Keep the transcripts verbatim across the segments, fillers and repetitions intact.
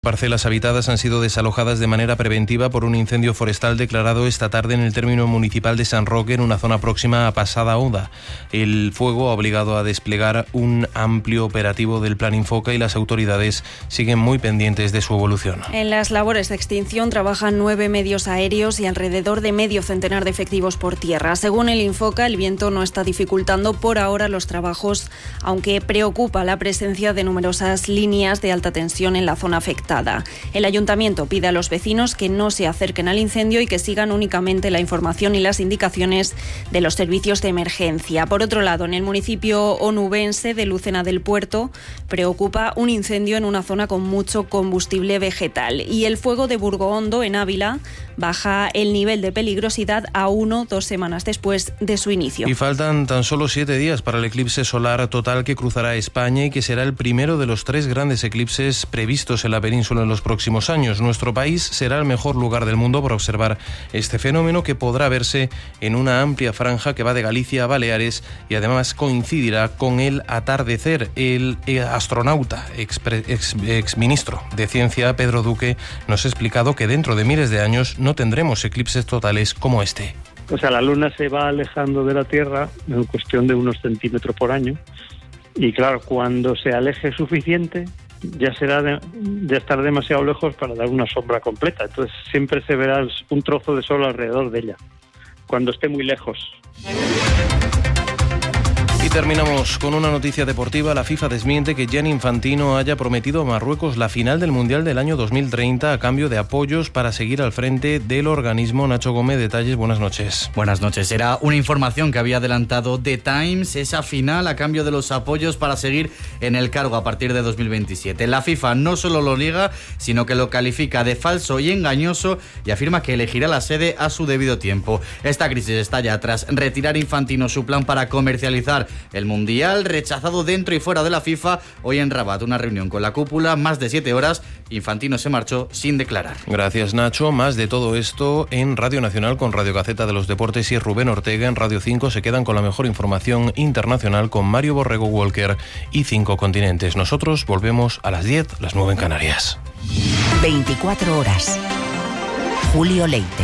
Parcelas habitadas han sido desalojadas de manera preventiva por un incendio forestal declarado esta tarde en el término municipal de San Roque, en una zona próxima a Pasada Oda. El fuego ha obligado a desplegar un amplio operativo del Plan Infoca y las autoridades siguen muy pendientes de su evolución. En las labores de extinción trabajan nueve medios aéreos y alrededor de medio centenar de efectivos por tierra. Según el Infoca, el viento no está dificultando por ahora los trabajos, aunque preocupa la presencia de numerosas líneas de alta tensión en la zona afectada. El ayuntamiento pide a los vecinos que no se acerquen al incendio y que sigan únicamente la información y las indicaciones de los servicios de emergencia. Por otro lado, en el municipio onubense de Lucena del Puerto preocupa un incendio en una zona con mucho combustible vegetal. Y el fuego de Burgohondo, en Ávila, baja el nivel de peligrosidad a uno, dos semanas después de su inicio. Y faltan tan solo siete días para el eclipse solar total que cruzará España y que será el primero de los tres grandes eclipses previstos en la península en los próximos años. Nuestro país será el mejor lugar del mundo para observar este fenómeno, que podrá verse en una amplia franja que va de Galicia a Baleares y además coincidirá con el atardecer. El astronauta, ex, ex, ex ministro de Ciencia, Pedro Duque, nos ha explicado que dentro de miles de años no tendremos eclipses totales como este. O sea, la Luna se va alejando de la Tierra en cuestión de unos centímetros por año y claro, cuando se aleje suficiente ya será de, de estar demasiado lejos para dar una sombra completa. Entonces siempre se verá un trozo de sol alrededor de ella, cuando esté muy lejos. Y terminamos con una noticia deportiva. La FIFA desmiente que Gianni Infantino haya prometido a Marruecos la final del Mundial del año dos mil treinta a cambio de apoyos para seguir al frente del organismo. Nacho Gómez, detalles, buenas noches. Buenas noches. Era una información que había adelantado The Times, esa final a cambio de los apoyos para seguir en el cargo a partir de dos mil veintisiete. La FIFA no solo lo niega, sino que lo califica de falso y engañoso y afirma que elegirá la sede a su debido tiempo. Esta crisis estalla tras retirar Infantino su plan para comercializar el Mundial, rechazado dentro y fuera de la FIFA. Hoy en Rabat, una reunión con la cúpula, más de siete horas. Infantino se marchó sin declarar. Gracias, Nacho. Más de todo esto en Radio Nacional con Radio Gaceta de los Deportes y Rubén Ortega. En Radio cinco se quedan con la mejor información internacional con Mario Borrego Walker y Cinco Continentes. Nosotros volvemos a las diez, las nueve en Canarias. veinticuatro horas. Julio Leite.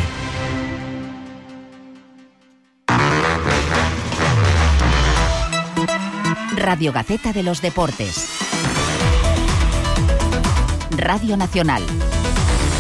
Radio Gaceta de los Deportes. Radio Nacional.